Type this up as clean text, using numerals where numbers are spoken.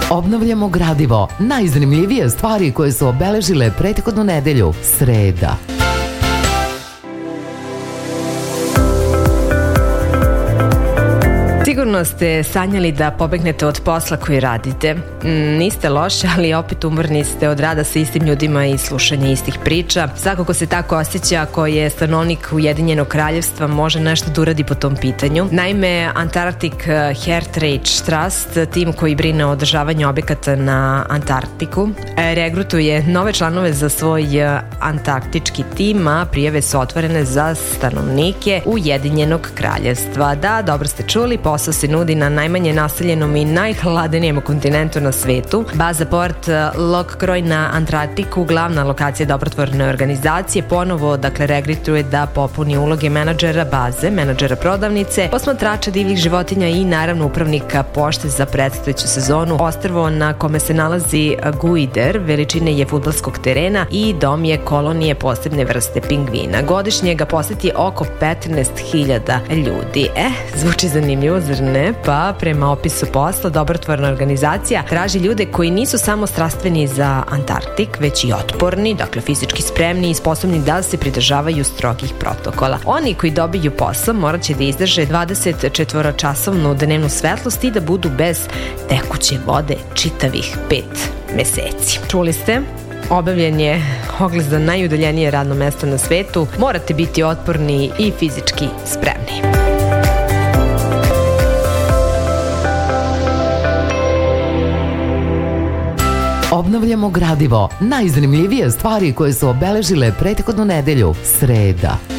Obnavljamo gradivo, najzanimljivije stvari koje su obeležile prethodnu nedelju, sreda. Sigurno ste sanjali da pobegnete od posla koji radite. Niste loše, ali opet umorni ste od rada sa istim ljudima i slušanja istih priča. Svako ko se tako osjeća, ko je stanovnik Ujedinjenog kraljevstva, može nešto da uradi po tom pitanju. Naime, Antarctic Heritage Trust, tim koji brine o održavanju objekata na Antarktiku, regrutuje nove članove za svoj antarktički tim, a prijave su otvorene za stanovnike Ujedinjenog kraljevstva. Da, dobro ste čuli, posao se nudi na najmanje naseljenom i najhladenijem kontinentu na svetu. Baza Port Lockroy na Antarktiku, glavna lokacija dobrotvorne organizacije, ponovo regrutuje da popuni uloge menadžera baze, menadžera prodavnice, posmatrača divljih životinja i naravno upravnika pošte za predstojeću sezonu. Ostrvo na kome se nalazi Guider veličine je fudbalskog terena i dom je kolonije posebne vrste pingvina. Godišnje ga poseti oko 15.000 ljudi. Zvuči zanimljivo, zar ne? Pa prema opisu posla, dobrotvorna organizacija traži ljude koji nisu samo strastveni za Antarktik, već i otporni, dakle fizički spremni i sposobni da se pridržavaju strogih protokola. Oni koji dobiju posao morat će da izdrže 24-časovnu dnevnu svetlost i da budu bez tekuće vode čitavih 5 meseci. Čuli ste? Obavljen je oglas za najudaljenije radno mesto na svetu. Morate biti otporni i fizički spremni. Obnavljamo gradivo, najzanimljivije stvari koje su obeležile prethodnu nedelju, sreda.